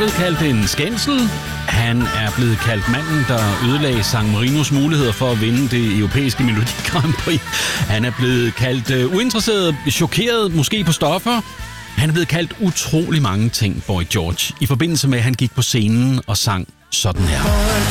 blevet kaldt en skændsel. Han er blevet kaldt manden, der ødelagde San Marinos muligheder for at vinde det europæiske Melodi Grand Prix. Han er blevet kaldt uinteresseret, chokeret, måske på stoffer. Han er blevet kaldt utrolig mange ting, Boy George, i forbindelse med, at han gik på scenen og sang sådan her.